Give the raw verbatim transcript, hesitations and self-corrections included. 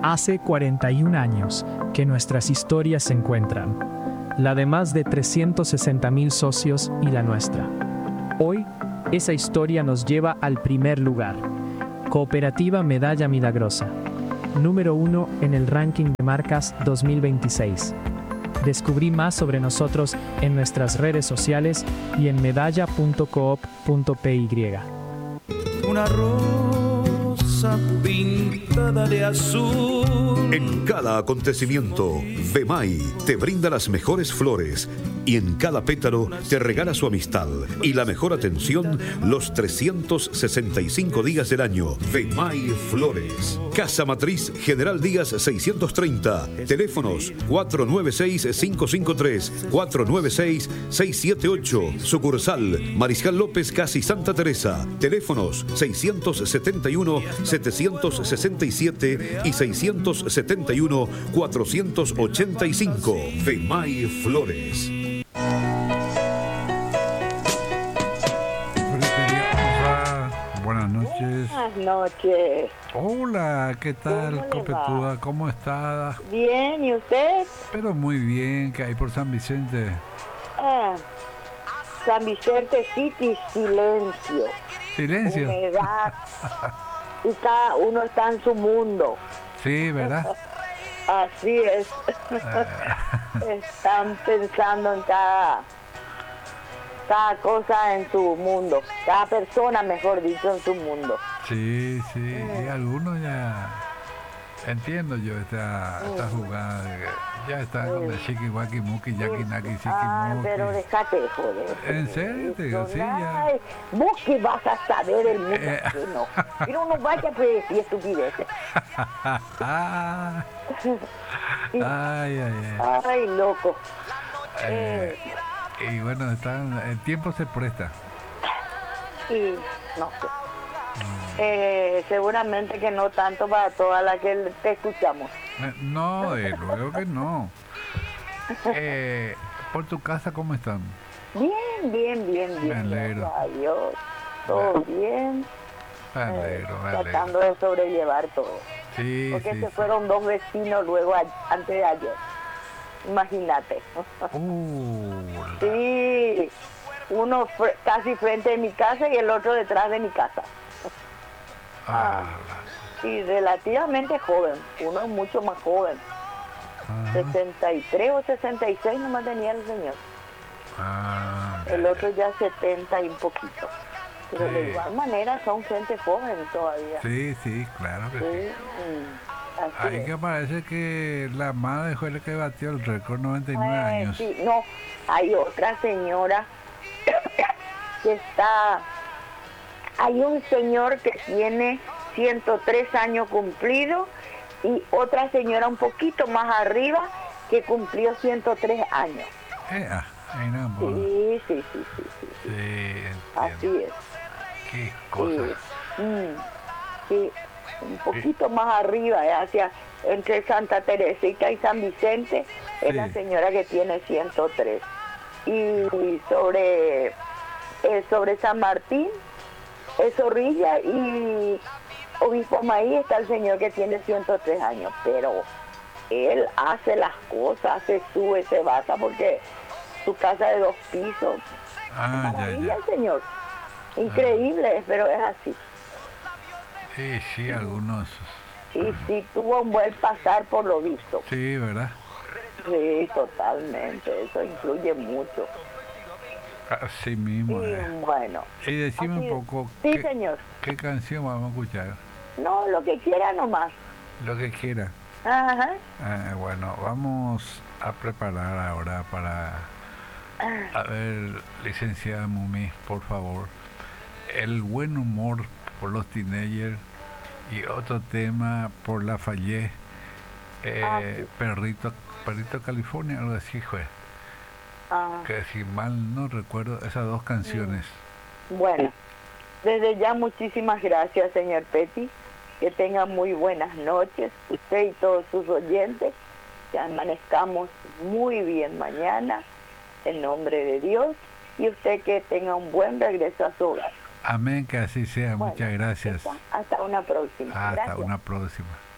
Hace cuarenta y un años que nuestras historias se encuentran, la de más de trescientos sesenta mil socios y la nuestra. Hoy, esa historia nos lleva al primer lugar. Cooperativa Medalla Milagrosa, número uno en el ranking de marcas dos mil veintiséis. Descubrí más sobre nosotros en nuestras redes sociales y en medalla punto coop punto py. Una rosa pintada de azul. En cada acontecimiento, V M A I te brinda las mejores flores y en cada pétalo te regala su amistad y la mejor atención los trescientos sesenta y cinco días del año. V M A I Flores. Casa Matriz General Díaz seiscientos treinta. Teléfonos cuatro nueve seis, cinco cinco tres, cuatro nueve seis, seis siete ocho. Sucursal Mariscal López, casi Santa Teresa. Teléfonos seiscientos setenta y uno, setecientos sesenta y siete y seiscientos setenta y uno, cuatrocientos ochenta y cinco. V M A I Flores. Buenas noches. Buenas noches. Hola, ¿qué tal, ¿Cómo le Copetúa? va? ¿Cómo está? Bien, ¿y usted? Pero muy bien, ¿qué hay por San Vicente? Ah, San Vicente City, silencio. Silencio. Humedad. Y cada uno está en su mundo. Sí, ¿verdad? Así es. Están pensando en cada, cada cosa en su mundo. Cada persona, mejor dicho, en su mundo. Sí, sí, y algunos ya... Entiendo yo esta, esta jugada de que ya está con el Chiquiwaki Muki, Yaki Naki Ah, pero Chikimuki. déjate joder. ¿En serio? Te digo, sí, ya. Ay, vos que vas a saber el mundo Eh. ajeno. Pero no vaya a decir estupideces. Ah. Ay, ay, ay. Ay, loco. Eh, y bueno, están, el tiempo se presta. Y no sé. Eh, seguramente que no tanto para toda la que te escuchamos. Eh, No, eh, luego que no. Eh, ¿Por tu casa cómo están? Bien, bien, bien, Me bien. alegro. Gracias a Dios. Todo bien. Me eh, alegro, me alegro. tratando de sobrellevar todo. Sí, Porque sí, se sí. fueron dos vecinos luego a- antes de ayer. Imagínate. Uh, Sí, uno fr- casi frente de mi casa y el otro detrás de mi casa. ah, Y relativamente joven, uno es mucho más joven. ah, sesenta y tres o sesenta y seis nomás tenía el señor. ah, El otro ya setenta y un poquito. Pero Sí. de igual manera son gente joven todavía. sí, sí, claro que sí. Sí, mm, así Ahí es. que parece que la madre fue la que batió el récord, noventa y nueve Eh, años. sí, no, hay otra señora que está, hay un señor que tiene ciento tres años cumplido y otra señora un poquito más arriba que cumplió ciento tres años. Eh, ah, ahí no, bueno, Sí, sí, sí, sí, sí, sí, entiendo. así es. Qué Sí, cosa. mm, sí, un poquito más arriba, eh, hacia entre Santa Teresita y San Vicente, es Sí. la señora que tiene ciento tres. Y sobre, eh, sobre San Martín, es Zorrilla y Obispo Maí está el señor que tiene ciento tres años, pero él hace las cosas, se sube, se baja porque su casa de dos pisos. Ah, ya, Maravilla ya. el señor. Increíble, pero es así. Sí, sí, algunos. Y sí tuvo un buen pasar por lo visto. Sí, ¿verdad? Sí, totalmente. Eso influye mucho. Así Y mismo. eh. bueno. Y decime así- un poco, Sí, ¿qué, señor. qué canción vamos a escuchar? No, lo que quiera nomás. Lo que quiera. Ajá. Eh, bueno, vamos a preparar ahora para... A ver, licenciada Mumi, por favor. El buen humor por los teenagers y otro tema por la Fallé. Eh, Ah, sí. Perrito, Perrito California, algo así fue. Ah, Que si mal no recuerdo, esas dos canciones. bueno, desde ya muchísimas gracias, señor Petty. Que tenga muy buenas noches, usted y todos sus oyentes. Que amanezcamos muy bien mañana, en nombre de Dios. Y usted que tenga un buen regreso a su hogar. Amén, que así sea. Bueno, Muchas gracias. Hasta una próxima. Hasta Gracias. una próxima.